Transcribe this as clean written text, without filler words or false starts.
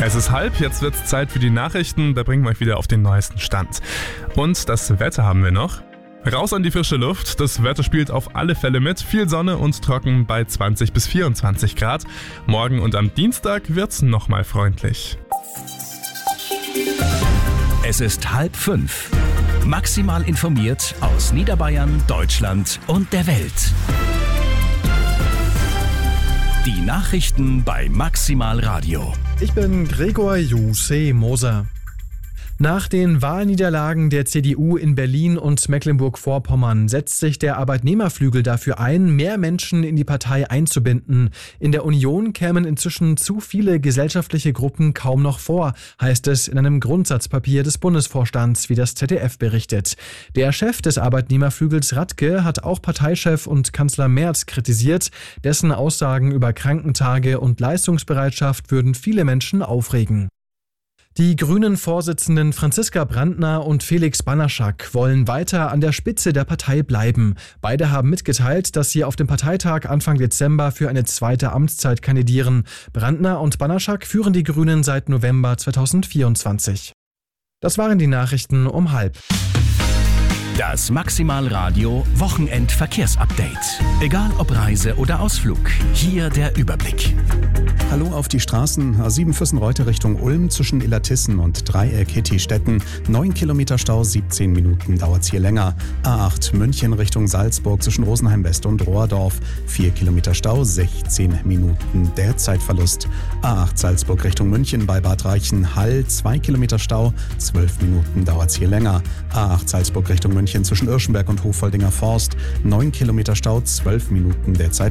Es ist 12:30, jetzt wird's Zeit für die Nachrichten, da bringen wir euch wieder auf den neuesten Stand. Und das Wetter haben wir noch. Raus an die frische Luft, das Wetter spielt auf alle Fälle mit, viel Sonne und trocken bei 20 bis 24 Grad. Morgen und am Dienstag wird's nochmal freundlich. Es ist 4:30. Maximal informiert aus Niederbayern, Deutschland und der Welt. Die Nachrichten bei Maximal Radio. Ich bin Gregor Juse Moser. Nach den Wahlniederlagen der CDU in Berlin und Mecklenburg-Vorpommern setzt sich der Arbeitnehmerflügel dafür ein, mehr Menschen in die Partei einzubinden. In der Union kämen inzwischen zu viele gesellschaftliche Gruppen kaum noch vor, heißt es in einem Grundsatzpapier des Bundesvorstands, wie das ZDF berichtet. Der Chef des Arbeitnehmerflügels Radke hat auch Parteichef und Kanzler Merz kritisiert. Dessen Aussagen über Krankentage und Leistungsbereitschaft würden viele Menschen aufregen. Die Grünen-Vorsitzenden Franziska Brandner und Felix Banaschak wollen weiter an der Spitze der Partei bleiben. Beide haben mitgeteilt, dass sie auf dem Parteitag Anfang Dezember für eine zweite Amtszeit kandidieren. Brandner und Banaschak führen die Grünen seit November 2024. Das waren die Nachrichten um 12:30. Das Maximal Radio Wochenendverkehrsupdate. Egal ob Reise oder Ausflug, hier der Überblick. Hallo auf die Straßen. A7 Füssen-Reute Richtung Ulm zwischen Illertissen und Dreieck Hitti-Stetten. 9 Kilometer Stau, 17 Minuten dauert's hier länger. A8 München Richtung Salzburg zwischen Rosenheim-West und Rohrdorf. 4 Kilometer Stau, 16 Minuten der Zeitverlust. A8 Salzburg Richtung München bei Bad Reichenhall. 2 Kilometer Stau, 12 Minuten dauert's hier länger. A8 Salzburg Richtung München zwischen Irschenberg und Hochvoldinger Forst. 9 Kilometer Stau, 12 Minuten der Zeit.